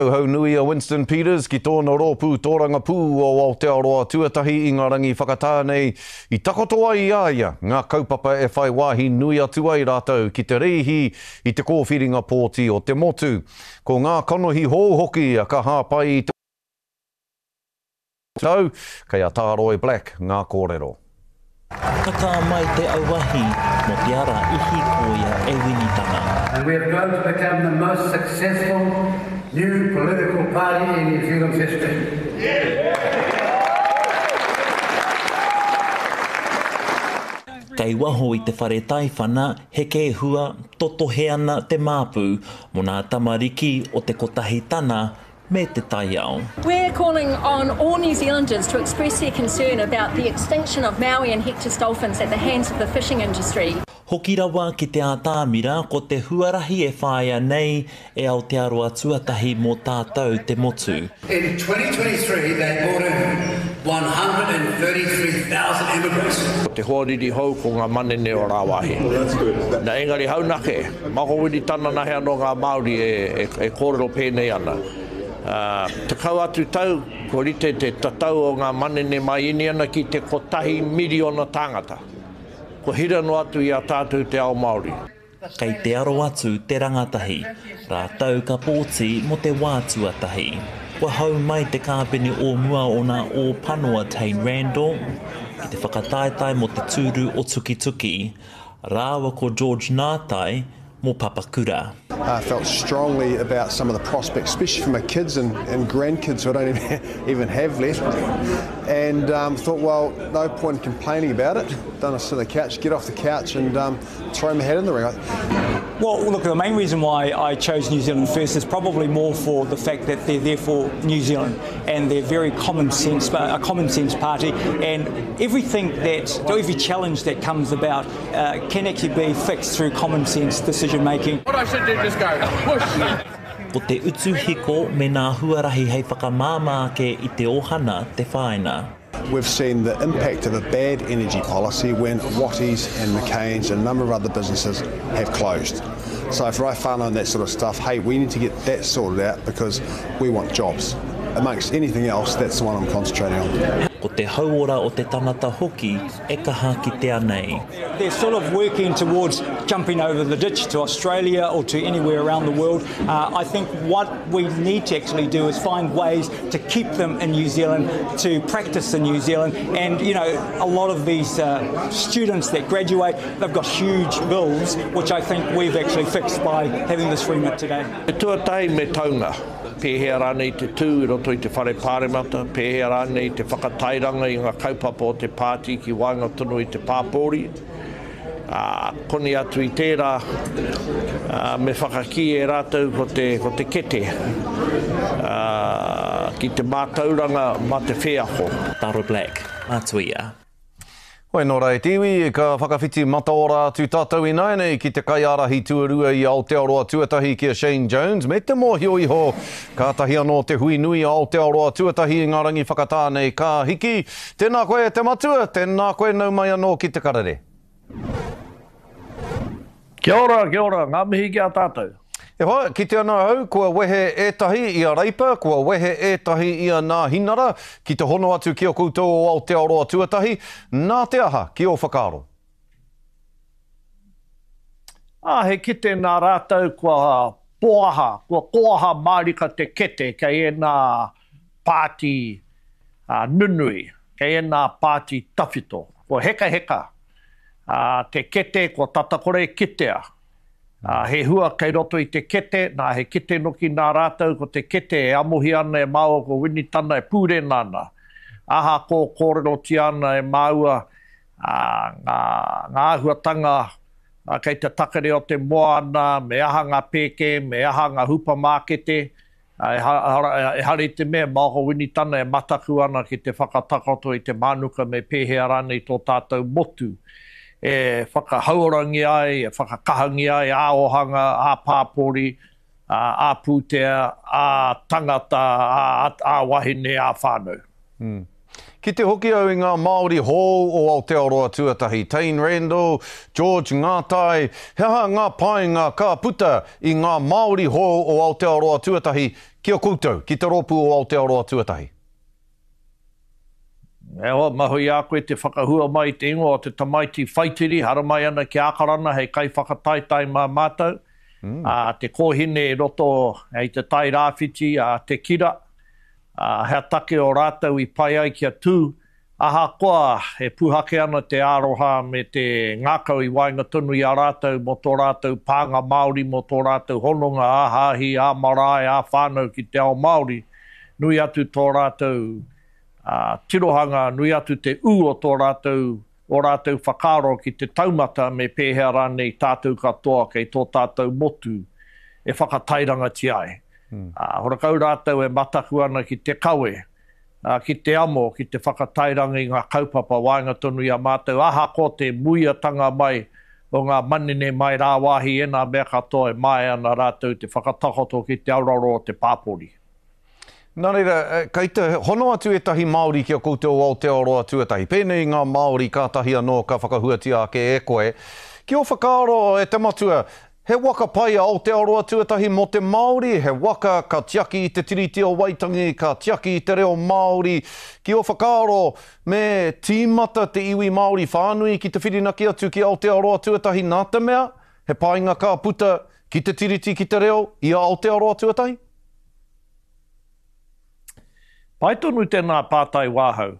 Hau nui a Winston Peters ki tōna rōpū tōranga pū o Aotearoa tuatahi i ngā rangi whakatānei i takotoa i āia. Ngā kaupapa e whai wāhi nui atu ai rātou ki te reihi i te kōwhiringa pōti o te motu. Ko ngā kanohi hōhoki a ka hāpai i te tau, kei a Tāroe Black ngā kōrero. Taka mai te auahi mo te ara ihi koia e winitanga. And we have grown to become the most successful new political party in New Zealand's history. Kei waho i te whare taiwhana, heke hua, toto he ana te māpū, mo nā tamariki o te kotahitana me te taiao. We're calling on all New Zealanders to express their concern about the extinction of Maui and Hector's dolphins at the hands of the fishing industry. Hoki rawa ki te ātāmira ko te huarahi e whāia nei e Aotearoa tuatahi mō tātou te motu. In 2023, they brought in 133,000 immigrants. Te hoariri hou ko ngā manene o rāwahi. Na engari haunake, mako wini tana nahe anō ngā Māori e kōrero pēnei ana. Te kau atu tau, ko rite te tatau o ngā manene mai ini ana ki te kotahi miliona tāngata. Ko hira no atu i a tātou te ao Māori. Kei te aro atu te rangatahi, rātau ka pōti mo te wātuatahi. Kua hau mai te kāpeni o mua o nā o Panoa Tain Randall, ki te whakataetai mo te tūru o Tukituki, rāwa ko George Ngātai mo Papakura. I felt strongly about some of the prospects, especially for my kids and grandkids who I don't even have left. And thought, well, no point in complaining about it. Done us to the couch, get off the couch and throw my hat in the ring. Well, look, the main reason why I chose New Zealand First is probably more for the fact that they're there for New Zealand and they're very a common sense party, and every challenge that comes about can actually be fixed through common sense decision making. What I should do is go, push! Ko te utu hiko me nā huarahi hei whakamāmāke i te ohana te whaina. We've seen the impact of a bad energy policy when Watties and McCain's and a number of other businesses have closed. So for Whānau and that sort of stuff, hey, we need to get that sorted out because we want jobs. Amongst anything else, that's the one I'm concentrating on. Ko te hauora o te tangata hoki e kaha ki te anei. They're sort of working towards jumping over the ditch to Australia or to anywhere around the world. I think what we need to actually do is find ways to keep them in New Zealand, to practice in New Zealand. And, you know, a lot of these students that graduate, they've got huge bills, which I think we've actually fixed by having this remit today. E tuatai me taunga. Pēhea rānei te tū i roto i te whare pāremata, pēhea rānei te whakatairanga i ngā kaupapa o te pāti ki wāinga tonu i te pāpōri. Koni atu i tērā, me whakaki e rātou ko te kete, ki te mātauranga ma te wheako. Tāroe Black, Mātuia. Koe nō rei tiwi, ka whakawhiti mataora atu tātou i naenei ki te kaiarahi tuarua i Aotearoa tuatahi ki a Shane Jones. Me te mōhio iho, ka tahi anō te hui nui a Aotearoa tuatahi i ngā rangi whakatānei ka hiki. Tēnā koe te matua, tēnā koe nau mai anō ki te karere. Kia ora, ngā mihi ki a tātou. E hoa, ki te ana hau, kua wehe ētahi i a Reipa, kua wehe ētahi i a Ngā Hinara, ki te hono atu ki o koutou o Aotearoa tuatahi, nā te aha ki o whakaaro. He kite nā rātou kua poaha mārika te kete, kei e nā pāti nunui, kei e nā pāti tawhito, kua heka. Te kete, kua tatakore kitea. He hua kei roto i te kete, nā he kete noki nā rātou, ko te kete e amohi ana e māua ko winitana e pūrena ana. Aha ko kōrero ti ana e māua ngā ahuatanga kei te takare o te moana, me aha ngā pēke, me aha ngā hupa mākete, e hari te mea māko winitana e mataku ana ki te whakatakoto i te mānuka me pēhea rānei tō tātou motu. E whakahaurangi ai, e whakakahangi ai, a ohanga, a pāpori, a pūtea, a tangata, a wahine, a whānau. Ki te hoki au i ngā Māori hō o Aotearoa tuatahi, Tain Randall, George Ngātai, he aha ngā painga ka puta i ngā Māori hō o Aotearoa tuatahi Kia koutou, ki te ropu o Aotearoa tuatahi. Ewa, mahui a koe te whakahua mai te ingo o te tamaiti whaitiri, hara mai ana ki Akarana, hei kai whakataitai mā mātou. Te kōhine e roto hei te tai rāwhiti, te kira, hea take o rātou i pai ai kia tū. Aha koa, he puhake ana te aroha me te ngākau i wainga tunu i a rātou, mo tō rātou pānga Māori, mo tō rātou hononga, āhahi, ā marae, ā whānau ki te ao Māori. Nui atu tō rātou tirohanga, nui atu te u o tō rātou whakaro ki te taumata me pēhea rānei tātou katoa kei tō tātou motu e whakatairanga ti ai. Horakau rātou e mataku ana ki te kawe, ki te amo, ki te whakatairanga i ngā kaupapa wainga tonu i a mātou. Aha ko te muiatanga mai o ngā manene mai rāwahi e nā mea katoa e mai ana rātou te whakatakoto ki te auraro o te pāpori. Nā reira, kei te hono atu e tahi Māori kia koutou o Aotearoa tuatahi. Pēnei ngā Māori kātahi anō ka whakahuatia ake e koe. Ki o whakaaro e te matua, he waka pai a Aotearoa tuatahi mo te Māori, he waka ka tiaki i te tiriti o Waitangi, ka tiaki i te reo Māori. Ki o whakaaro me tīmata te iwi Māori whānui ki te whirinaki atu ki Aotearoa tuatahi nā te mea, he painga ka puta ki te tiriti ki te reo i a Aotearoa tuatahi? Pai tonu tēnā pātai wāhau.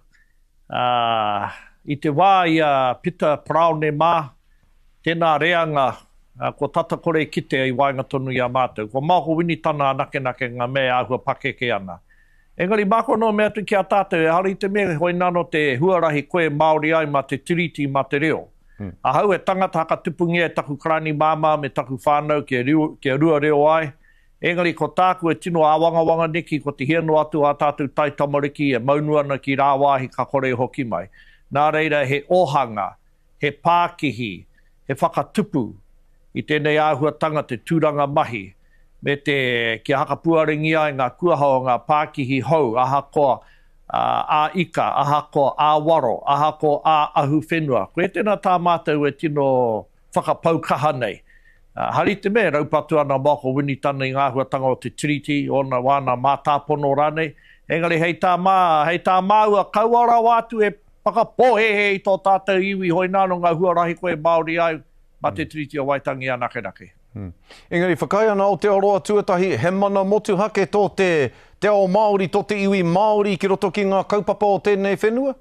I te wā i a Peter Praone mā, tēnā reanga ko tata kore kite i wainga tonu i a mātou. Ko māko wini tana nake ngā mea ahua pakeke ana. Engari māko no mea tu ki a tātou, e hari te mea hoi nano te huarahi koe Māori ai ma te tiriti ma te reo. Ahau e tangata haka tupungia e taku krani māma me taku whānau ki a rua reo ai. Engari ko tāku e tino āwangawanga neki ko te hiano atu a tātou tai tamariki e maunuana ki rāwahi ka kore hoki mai. Nā reira he ohanga, he pākihi, he whakatupu i tēnei āhuatanga te tūranga mahi me te ki haka puaringi ai ngā kuaha o ngā pākihi hou, aha koa a ika, aha koa a waro, aha koa a ahu whenua. Koe tēnā tā mātou e tino whakapaukaha nei. Hari te mea, raupatu ana mako wini tana i ngāhuatanga o te tiriti, o na wāna mātāpono rānei. Engari, hei tā māua kauara wātu e whakapohehe i tō tātou iwi hoi nāno ngā huarahi koe Māori ai, ma te tiriti o Waitangi a nake. Engari, whakai ana Aotearoa tuatahi, he mana motu hake tō te ao Māori, tō te iwi Māori ki roto ki ngā kaupapa o tēnei whenua?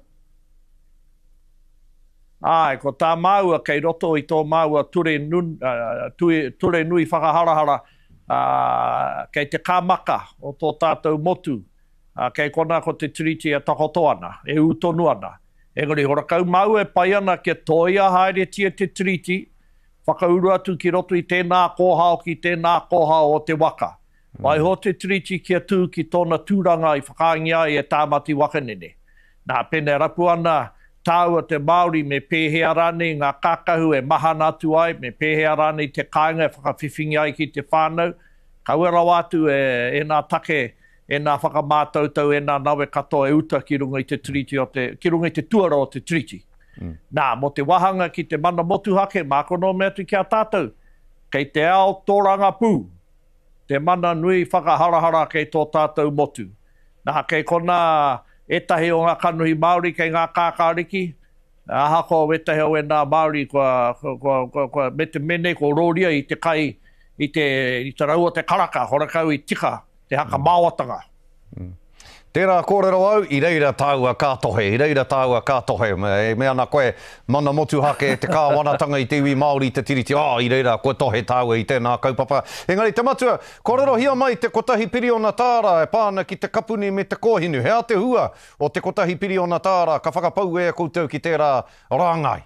Ai, ko tā māua kei roto i tō māua ture nui whakaharahara kei te kāmaka o tō tātou motu. Kei kona ko te tiriti e takoto ana, e utonu ana. Engari, horakau māua e pai ana ke toia haere tia te tiriti, whakauru atu ki roto i tēnā kōhao ki tēnā kōhao o te waka. Vai ho te tiriti kia tū ki tōna tūranga i whakaingia e tāmati wakanene. Nā pene rapu ana, tāua te Māori me pēhea rānei ngā kākahu e mahana atu ai, me pēhea rānei te kāinga e whakawhiwhingi ai ki te whānau. Kauera wātu e nā take, e nā whakamātautau, e nā nawe katoa e uta ki runga i te tiriti ki runga i te tuara o te tiriti. Nā, mo te wahanga ki te mana motu hake, māko no mea tu ki a tātou, kei te ao tōranga pū, te mana nui whakaharahara kei tō tātou motu. Nā, kei kona etahi o ngā kanuhi Māori kei ngā kākāriki, aha ko etahi o e nā Māori me te mene ko rōria i te kai, i te raua te karaka, horakau i tika, te haka māwatanga. Tērā kōrero au, i reira tāua kātohe, me ana koe mana motu hake te kāwanatanga i te iwi Māori te tiriti, i reira koe tohe tāua i tēnā kaupapa. Engari, te matua, kōrero hia mai te kotahi piri o nā tāra e pāna ki te kapuni me te kōhinu. Hea te hua o te kotahi piri o nā tāra, ka whakapau e koutou ki tērā rāngai.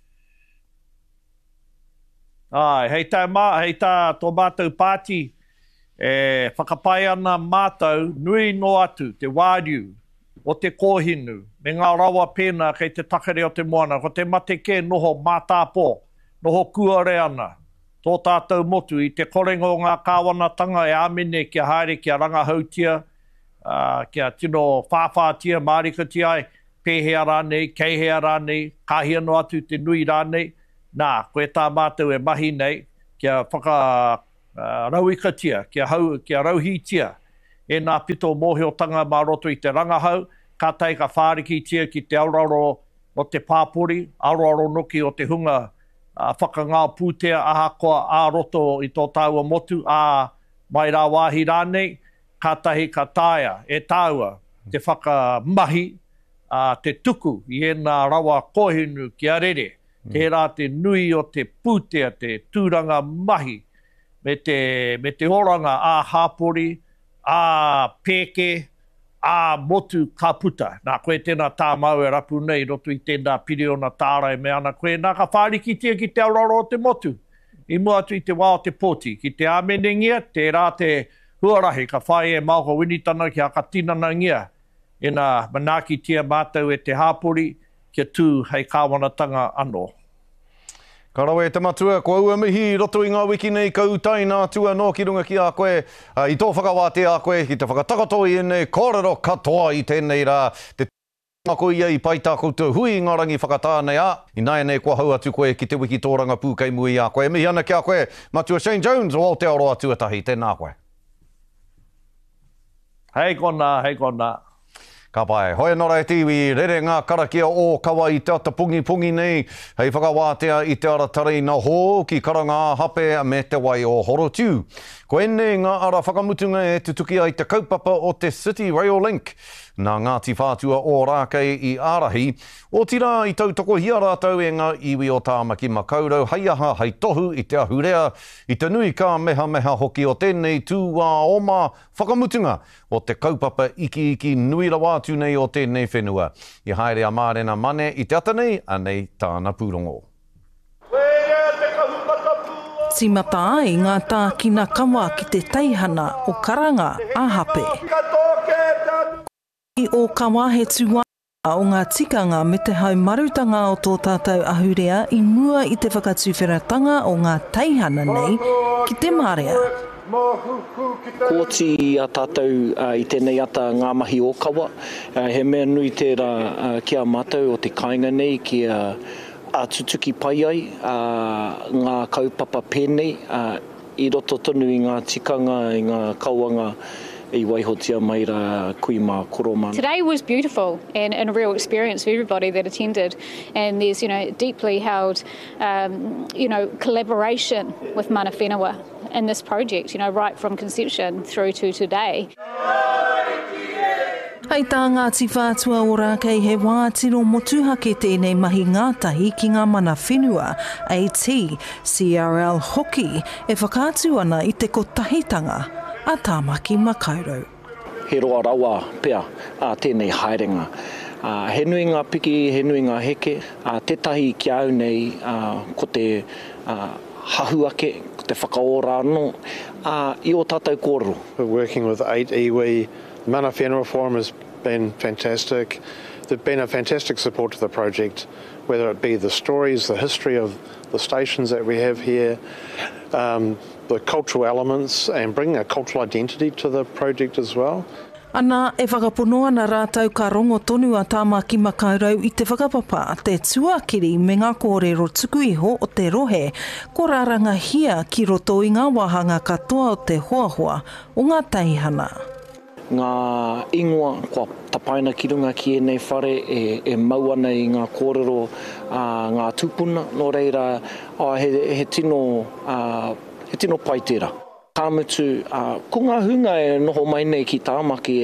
Hei tā tō mātou pāti, e whakapai ana mātou nui no atu, te wāriu, o te kōhinu, me ngā rawa pēnā kei te takere o te moana, ko te mateke noho mātāpō, noho kuare ana, tō tātou motu, i te korengo o ngā kāwanatanga e āmene kia haere, kia rangahautia, kia tino whāwhātia, mārikatia ai, pēhea rānei, keihea rānei, kāhia no atu te nui rānei, nā, koe tā mātou e mahi nei, kia rauikatia, kia rauhitia, e nā pito mōhiotanga mā roto i te rangahau, ka tai ka whārikitia ki te auraro o te pāpori, auraro noki o te hunga whakangā pūtea ahakoa ā roto i tō tāua motu, mai rā wāhi rānei, ka tahi ka tāia e tāua te whakamahi, te tuku i ena rawa kohinu ki arere, tērā te nui o te pūtea, te tūranga mahi, me te oranga a hāpori, a pēke, a motu ka puta. Nā koe tēnā tā mau e rapu nei, roto i tēnā piriona tārai me ana koe, nā ka whārikitia ki te auraro o te motu. I mua atu i te wā o te pōti, ki te amenengia, tērā te huarahi, ka whae e mauka winitana ki a ka tinanangia, e nā manaki tia mātou e te hāpori, kia tū hei kāwanatanga anō. Ka rawe te matua, ko ua mihi roto i ngā wiki nei kau tai nā tua no ki runga ki a koe, i tō whakawāte a koe, ki te whakatakatoi e nei kōrero katoa i tēnei rā, te mako ia i paita koutou hui ngā rangi whakatānei a, i nai nei kua hau atu koe ki te wiki tōranga pūkei mui a koe. Mihi ana ki a koe, matua Shane Jones o Aotearoa tuatahi, tēnā koe. Hei kona, hei kona. Ka pai, hoi nora e tiwi, rere ngā karakia o kawa i te ata pungi nei, hei whakawātea i te ara tarei na hō ki karanga hape me te wai o Horotiu. Ko ene ngā ara whakamutunga e tutuki ai te kaupapa o te City Rail Link, nā Ngāti Whātua o Rākei i Ārahi, o tira i tautoko hia rātau e ngā iwi o Tāmaki Makaurau, hei aha, hei tohu i te ahurea, i te nui ka meha hoki o tēnei tūwā oma whakamutunga o te kaupapa iki nui rawātu nei o tēnei whenua. I haere a mārena mane i te atanei, anei tāna pūrongo. Timata ai ngā tā kina kawa ki te teihana o karanga āhape. I o kawa he tua o ngā tikanga me te haumarutanga o tō tātou ahurea i mua i te whakatuwheratanga o ngā teihana nei ki te mārea. Kōti a tātou i tēnei ata ngā mahi o kawa. He mea nui tērā ki a mātou o te kāinga nei ki a tutuki pai ai, ngā kaupapa pēnei, i roto tonu i ngā tikanga, i ngā kauanga, i waihotia mai rā kui mā koromana. Today was beautiful and a real experience for everybody that attended, and there's deeply held collaboration with mana whenua in this project, right from conception through to today. Hei tā Ngāti Whātua o Rākei he wātiro motuha ke tēnei mahi ngātahi ki ngā mana whenua AT, CRL hoki e whakātu ana i te kotahitanga a Tāmaki Makaurau. He roa rawa pea a tēnei haerenga. He nui ngā piki, he nui ngā heke, tētahi ki au nei ko te hahuake, ko te whakaora anō, i o tātou kōrero. We're working with 8 iwi. Mana Whenua Forum has been fantastic. They've been a fantastic support to the project, whether it be the stories, the history of the stations that we have here, the cultural elements, and bringing a cultural identity to the project as well. Ana e whakapono ana rātau ka rongo tonu a Tāmaki Makaurau i te whakapapa te tuakiri me ngā kōrero tuku iho o te rohe, ko rāranga hia ki roto i ngā wahanga katoa o te hoahua o ngā teihana. Ngā ingoa, kua tapaina ki runga ki enei whare e mau ana i ngā kōrero ngā tūpuna, nō reira he tino pai tērā. Kāmutu, ko ngā hunga e noho mai nei ki Tāmaki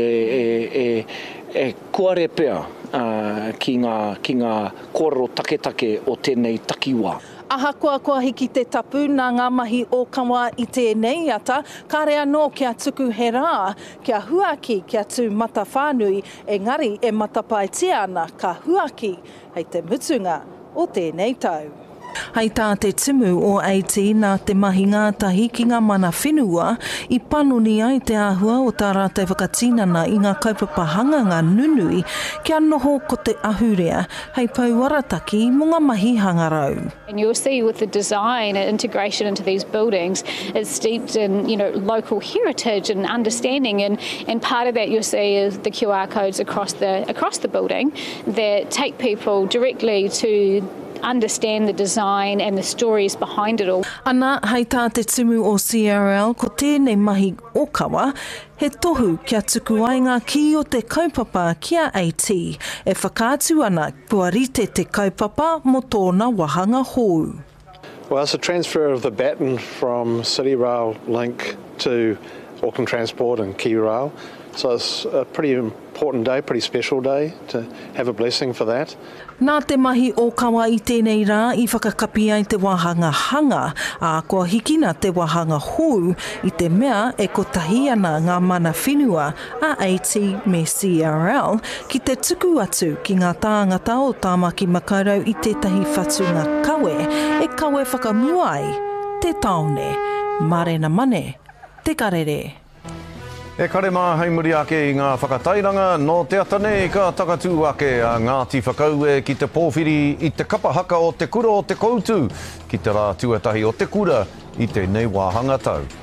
e kuare pea ki ngā kōrero take o tēnei takiwā. Ahakoa kua hiki te tapu nā ngā mahi o kawa i tēnei ata, ka rea no kia tuku he rā, kia huaki kia tū mata whānui, engari e matapaetia ana ka huaki hei te mutunga o tēnei tau. Hei tā te timu o AT nā te mahi ngātahi ki ngā mana whenua, i panoni ai te āhua o tā rātai whakatinana i ngā kaupapahanga ngā nunui, kia noho ko te ahurea, hei pauarataki mo ngā mahi hangarau. And you'll see with the design and integration into these buildings, it's steeped in local heritage and understanding, and part of that you'll see is the QR codes across the building that take people directly to understand the design and the stories behind it all. Ana, hei tā te tumu o CRL, ko tēnei mahi o kawa, he tohu kia tuku ai ngā ki o te kaupapa kia AT, e whakaatu ana kua rite te kaupapa mo tōna wahanga hou. Well, it's a transfer of the baton from City Rail Link to Auckland Transport and Key Rail. So it's a pretty important day, pretty special day to have a blessing for that. Nā te mahi o kawa I tēnei rā I whakakapi ai te wahanga hanga, a kua hikina te wahanga hou I te mea e kotahi ana ngā mana whenua a AT me CRL ki te tuku atu ki ngā tāngata o Tāmaki Makaurau I tētahi whatunga kawe, e kawe whakamua ai, te taone, marena mane, te karere. E kare mā hei muri ake I ngā whakatairanga, no te atane ka takatū ake a Ngāti Whakaue ki te pōwhiri I te kapahaka o te kura o te koutu, ki te rā tuatahi o te kura I te nei wāhanga tau.